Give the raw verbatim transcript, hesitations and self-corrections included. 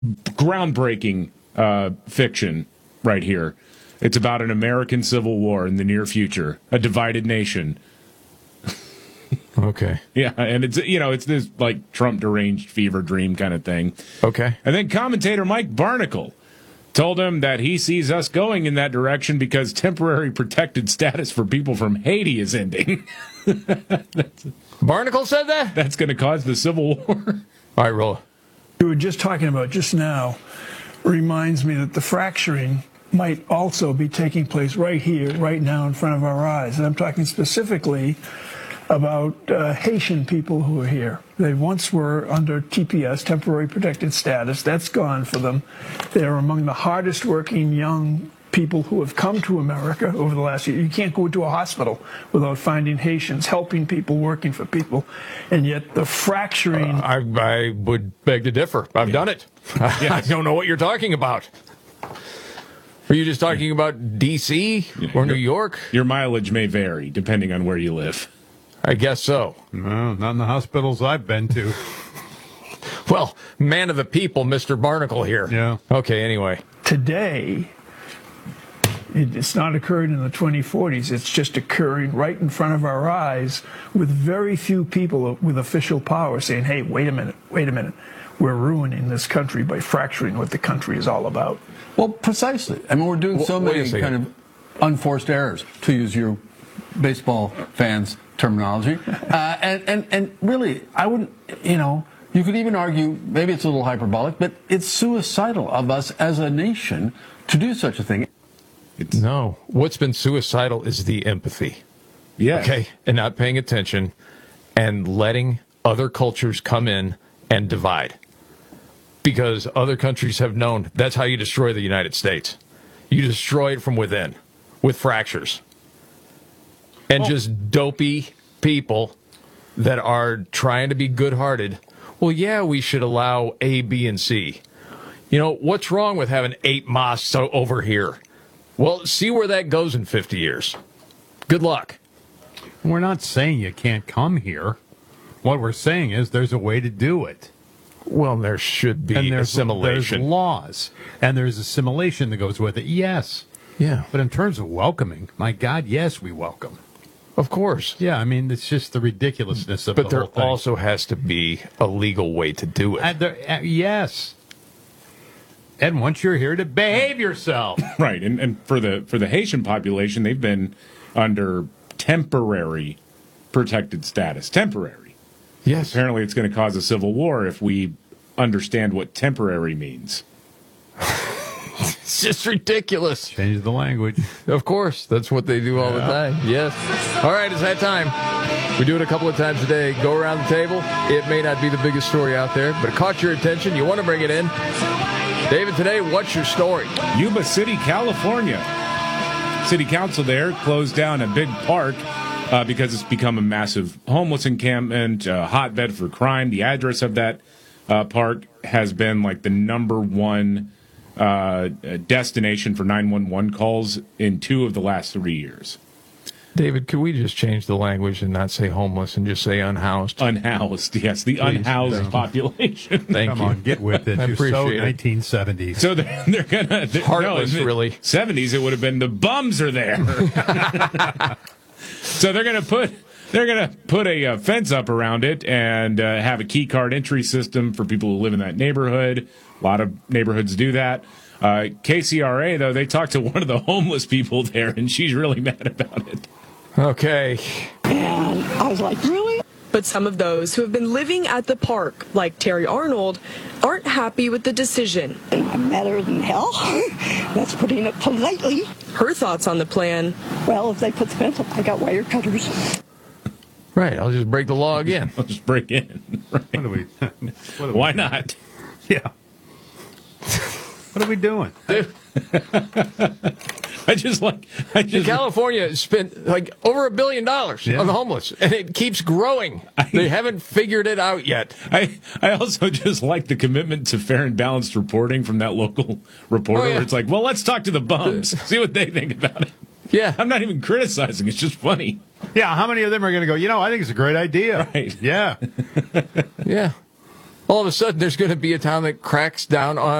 groundbreaking uh, fiction right here. It's about an American Civil War in the near future, a divided nation. Okay. Yeah, and it's, you know, it's this like Trump deranged fever dream kind of thing. Okay. And then commentator Mike Barnicle told him that he sees us going in that direction because temporary protected status for people from Haiti is ending. Barnicle said that? That's going to cause the Civil War. All right, roll. You were just talking about just now reminds me that the fracturing might also be taking place right here, right now in front of our eyes. And I'm talking specifically about uh, Haitian people who are here. They once were under T P S, temporary protected status. That's gone for them. They're among the hardest working young people who have come to America over the last year. You can't go into a hospital without finding Haitians helping people, working for people. And yet the fracturing... Uh, I, I would beg to differ. I've yeah. done it. Yes. I don't know what you're talking about. Are you just talking about D C or New York? Your mileage may vary depending on where you live. I guess so. No, not in the hospitals I've been to. Well, man of the people, Mister Barnicle here. Yeah. Okay, anyway. Today, it's not occurring in the twenty forties. It's just occurring right in front of our eyes with very few people with official power saying, hey, wait a minute, wait a minute. We're ruining this country by fracturing what the country is all about. Well, precisely. I mean, we're doing so well, many kind of unforced errors, to use your baseball fans' terminology. Uh, and, and, and really, I wouldn't, you know, you could even argue, maybe it's a little hyperbolic, but it's suicidal of us as a nation to do such a thing. It's, no. What's been suicidal is the empathy. Yeah. Okay? And not paying attention and letting other cultures come in and divide. Because other countries have known that's how you destroy the United States. You destroy it from within with fractures. And well, just dopey people that are trying to be good-hearted. Well, yeah, we should allow A, B, and C. You know, what's wrong with having eight mosques over here? Well, see where that goes in fifty years. Good luck. We're not saying you can't come here. What we're saying is there's a way to do it. Well, there should be and there's, assimilation. There's laws, and there's assimilation that goes with it, yes. Yeah. But in terms of welcoming, my God, yes, we welcome. Of course. Yeah, I mean, it's just the ridiculousness of but the whole thing. But there also has to be a legal way to do it. Uh, there, uh, yes. And once you're here, to behave yourself. Right, and, and for the for the Haitian population, they've been under temporary protected status. Temporary. Yes. Apparently it's going to cause a civil war if we understand what temporary means. It's just ridiculous. Change the language. Of course. That's what they do all yeah. the time. Yes. All right, it's that time. We do it a couple of times a day. Go around the table. It may not be the biggest story out there, but it caught your attention. You want to bring it in. David, today, what's your story? Yuba City, California. City Council there closed down a big park uh, because it's become a massive homeless encampment, a hotbed for crime. The address of that uh, park has been like the number one uh, destination for nine one one calls in two of the last three years. David, could we just change the language and not say homeless and just say unhoused? Unhoused, yes, the Please, unhoused no. population. Thank Come you. on, get with it. I You're appreciate so it. nineteen seventies. So they're, they're gonna they're, heartless, no, really. seventies, it would have been the bums are there. So they're gonna put they're gonna put a uh, fence up around it and uh, have a key card entry system for people who live in that neighborhood. A lot of neighborhoods do that. Uh, K C R A though, they talked to one of the homeless people there, and she's really mad about it. Okay. And I was like, really? But some of those who have been living at the park, like Terry Arnold, aren't happy with the decision. I'm madder than hell. That's putting it politely. Her thoughts on the plan. Well, if they put the fence up, I got wire cutters. Right, I'll just break the law again. I'll just break in. Right. What are we, what are Why we not? Yeah. What are we doing? I just like. I just, California spent like over a billion dollars yeah. on the homeless, and it keeps growing. I, they haven't figured it out yet. I I also just like the commitment to fair and balanced reporting from that local reporter. Oh, yeah. Where it's like, well, let's talk to the bums, see what they think about it. Yeah, I'm not even criticizing. It's just funny. Yeah, how many of them are going to go? You know, I think it's a great idea. Right? Yeah, yeah. all of a sudden there's going to be a town that cracks down on